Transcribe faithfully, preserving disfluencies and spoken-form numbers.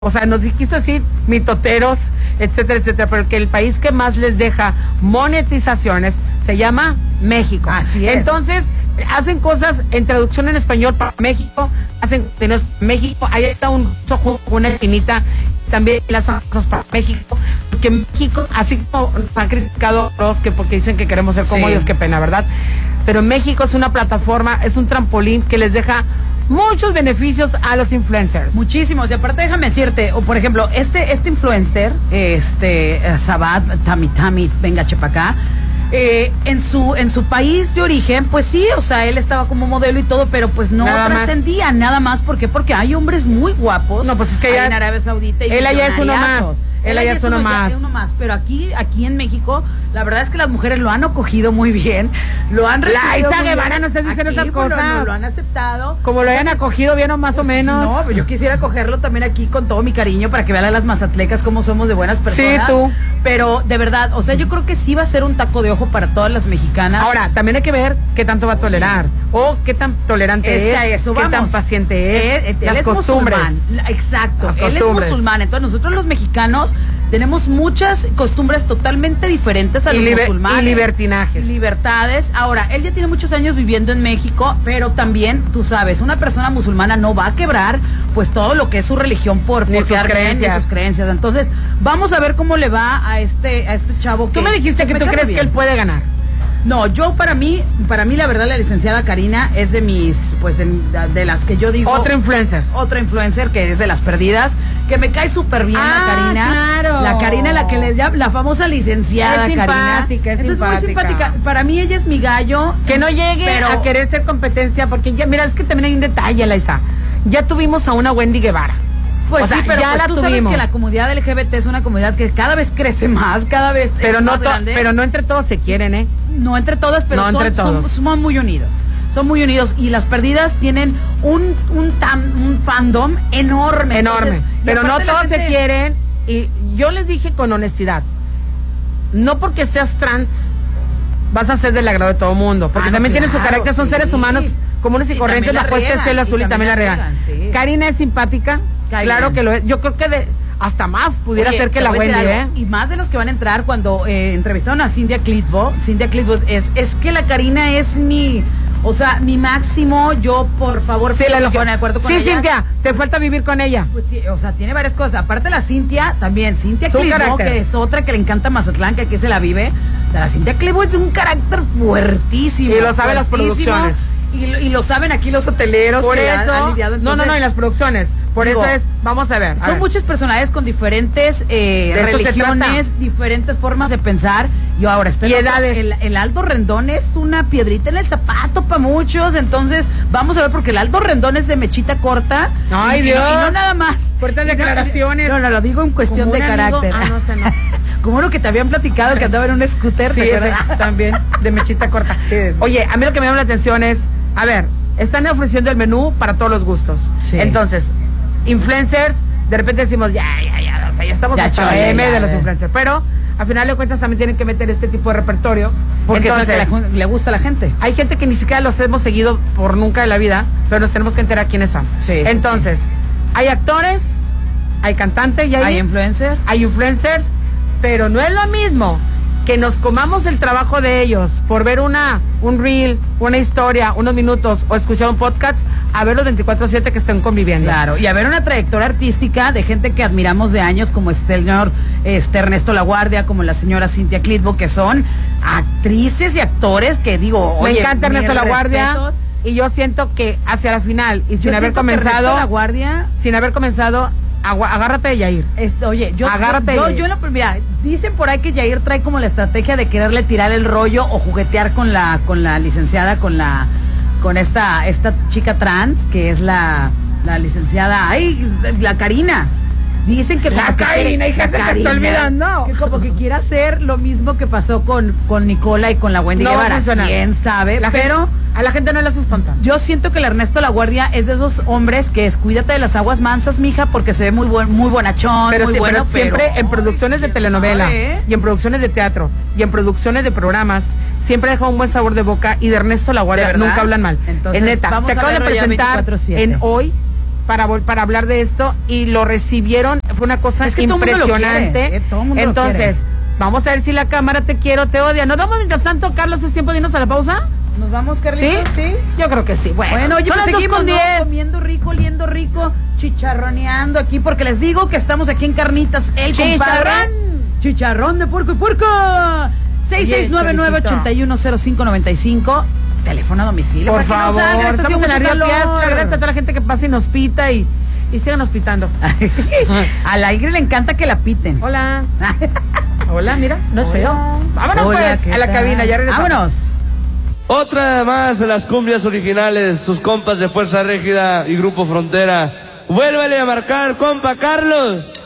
o sea, nos quiso decir mitoteros, etcétera, etcétera, pero que el país que más les deja monetizaciones se llama México. Así es. Entonces, hacen cosas en traducción en español para México, hacen contenidos para México, ahí está un ojo, una espinita, también las cosas para México, porque México, así como nos han criticado a todos que porque dicen que queremos ser como sí. ellos, qué pena, ¿verdad? Pero México es una plataforma, es un trampolín que les deja muchos beneficios a los influencers. Muchísimos, y aparte déjame decirte, o por ejemplo, este, este influencer, este, Sabat, Tami Tami, venga chepacá, eh, en su, en su país de origen, pues sí, o sea, él estaba como modelo y todo, pero pues no Nada trascendía, más. nada más, ¿por qué? Porque hay hombres muy guapos. No, pues es que allá, en Arabia Saudita y él allá es uno más. Él allá es uno más. uno más. Pero aquí, aquí en México, la verdad es que las mujeres lo han acogido muy bien, lo han recibido. La Isa muy Guevara bien. no estés diciendo Aquí, esas bueno, cosas. no, lo han aceptado. Como lo hayan Entonces, acogido bien o más o pues, menos. No, pero yo quisiera cogerlo también aquí con todo mi cariño para que vean a las mazatlecas cómo somos de buenas personas. Sí, tú. Pero de verdad, o sea, yo creo que sí va a ser un taco de ojo para todas las mexicanas. Ahora, también hay que ver qué tanto va a tolerar. O qué tan tolerante Es es. que a eso qué vamos. tan paciente es. Él, él las es costumbres. musulmán. Exacto. Las Él es costumbres. musulmán. Entonces nosotros los mexicanos tenemos muchas costumbres totalmente diferentes a Y los liber- musulmanes. y libertinajes. Y libertades. Ahora, él ya tiene muchos años viviendo en México, pero también, tú sabes, una persona musulmana no va a quebrar pues todo lo que es su religión por, Ni por sus quedar bien, creencias. ni sus creencias. Entonces, vamos a ver cómo le va a este, a este chavo que... Tú me dijiste que me tú cae crees bien. que él puede ganar. No, yo para mí, para mí la verdad la licenciada Karina es de mis, pues de, de las que yo digo. Otra influencer. Otra influencer que es de las perdidas, que me cae súper bien Ah, la Karina. claro. La Karina, la que le llama, la famosa licenciada Es Karina. simpática, es Entonces, muy simpática. simpática. Para mí ella es mi gallo. Que no llegue pero, a querer ser competencia, porque ya, mira, es que también hay un detalle, Laisa. Ya tuvimos a una Wendy Guevara. Pues o sea, sí, pero ya pues la tú tuvimos. sabes que la comunidad L G B T es una comunidad que cada vez crece más, cada vez Pero es no, más to- grande. pero no entre todos se quieren, ¿eh? No entre todas, pero No son, entre todos. son- son muy unidos. Son muy unidos y las perdidas tienen un un, tam- un fandom enorme. Enorme. Entonces, y Pero no aparte la todos se gente- quieren. Y yo les dije con honestidad, no porque seas trans vas a ser del agrado de todo mundo, porque Ah, no, también tiene su claro, carácter, son sí. seres humanos comunes y, Y corrientes, también la la puesta de riegan, cielo azul y y también la también la regan. riegan, sí. Karina es simpática, Cae claro bien. que lo es. Yo creo que de, hasta más pudiera Oye, ser que te la voy a Wendy, decir ¿eh? algo, y más de los que van a entrar cuando eh, entrevistaron a Cynthia Clitbo. Cynthia Clitbo es, es que la Karina es mi, o sea, mi máximo. Yo, por favor, Sí, pido la que elogió. pongan de acuerdo con Sí, ella. Cintia, te falta vivir con ella. Pues, ti- o sea, tiene varias cosas. Aparte la Cintia, también Cintia Su Clitbo, carácter. que es otra que le encanta Mazatlán, que aquí se la vive. O sea, la Cintia Clitbo es de un carácter fuertísimo. Y lo saben las fuertísimo, producciones. Y, lo- y lo saben aquí los hoteleros. Por que han- eso, han lidiado. no, no, Entonces, no, y las producciones. Por digo, eso es, vamos a ver. a son ver. muchas personalidades con diferentes eh, De eso se religiones, trata. diferentes formas de pensar. Y ahora está Y el, otro- edades. el, el Aldo Rendón es una piedrita en el zapato para muchos. Entonces, vamos a ver, porque el Aldo Rendón es de mechita corta. Ay, y, y no- Dios. y no nada más. Fuertes Y no- declaraciones. No, no, lo digo en cuestión Como de un amigo- carácter. Ah, no sé, no. Como uno que te habían platicado que andaba en un scooter. Sí, ¿te ese acuerdas? también, de mechita corta. Es. Oye, a mí lo que me llama la atención es, a ver, están ofreciendo el menú para todos los gustos. Sí. Entonces, influencers, de repente decimos, ya, ya, ya, o sea, ya estamos Ya, hasta chole, M ya, de los ya. influencers. Pero, a final de cuentas, también tienen que meter este tipo de repertorio. Porque eso es Entonces, lo que le- le gusta a la gente. hay gente que ni siquiera los hemos seguido por nunca de la vida, pero nos tenemos que enterar quiénes son. Sí, sí, Entonces, hay actores, hay cantantes, y hay, Hay influencers. hay influencers, pero no es lo mismo que nos comamos el trabajo de ellos por ver una un reel, una historia, unos minutos o escuchar un podcast, a ver los veinticuatro siete que estén conviviendo. Claro, y a ver una trayectoria artística de gente que admiramos de años, como este el señor este, Ernesto Laguardia, como la señora Cynthia Clitbo, que son actrices y actores que digo, Me oye, encanta mis Ernesto Laguardia respetos. y yo siento que hacia la final y Yo sin haber siento que Ernesto comenzado, Laguardia, sin haber comenzado, agua- agárrate de Yair. este, oye, yo, Agárrate, yo, Yair. yo, no, mira, dicen por ahí que Yair trae como la estrategia de quererle tirar el rollo o juguetear con la, con la licenciada, con la, con esta, esta chica trans, que es la, la licenciada, ay, la Karina. Dicen que La como que Karina, quiere- hija, se la me está olvidando. que como que quiere hacer lo mismo que pasó con, con Nicola y con la Wendy No va a Guevara. funcionar. Quién sabe, La pero gente- a la gente no le haces tonta. yo siento que el Ernesto Laguardia es de esos hombres que es cuídate de las aguas mansas, mija, porque se ve muy buen, muy bonachón, Pero, muy sí, bueno, pero siempre pero- en producciones de ¿quién telenovela sabe, eh? y en producciones de teatro y en producciones de programas siempre deja un buen sabor de boca, y de Ernesto ¿De Laguardia verdad? nunca hablan mal. Entonces, es neta, vamos se a acaba de verlo ya presentar veinticuatro siete. en Hoy para para hablar de esto y lo recibieron, fue una cosa es que impresionante. Quiere, eh, todo mundo Entonces, vamos a ver si la cámara te quiere o te odia. ¿Nos vamos mientras tanto, Carlos? ¿Es tiempo de irnos a la pausa? ¿Nos vamos, Carlitos? ¿Sí? Sí. Yo creo que sí. Bueno, bueno oye, son pues las seguimos dos con ¿no? diez. comiendo rico, oliendo rico, chicharroneando aquí, porque les digo que estamos aquí en Carnitas, el Chicharrón. compadre. Chicharrón de puerco y puerco. seis seis nueve nueve, ocho uno cero cinco nueve cinco. Teléfono a domicilio. Por favor, no salga, estamos en la Río Piazza. Gracias a toda la gente que pasa y nos pita y, y sigan hospitando. Al aire le encanta que la piten. Hola. Hola, mira, no es Hola. feo. Vámonos Hola, pues ¿qué a la tal? cabina, ya regresamos. Vámonos. Otra más de las cumbias originales, sus compas de Fuerza Régida y Grupo Frontera. Vuélvele a marcar, compa Carlos.